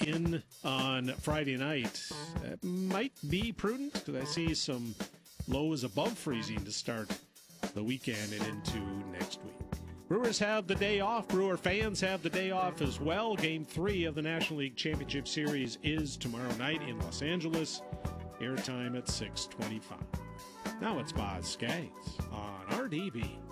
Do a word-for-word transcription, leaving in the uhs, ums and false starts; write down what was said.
in on Friday night. That might be prudent because I see some lows above freezing to start the weekend and into next week. Brewers have the day off. Brewer fans have the day off as well. Game three of the National League Championship Series is tomorrow night in Los Angeles. Airtime at six twenty-five. Now it's Boz Skaggs on R D B.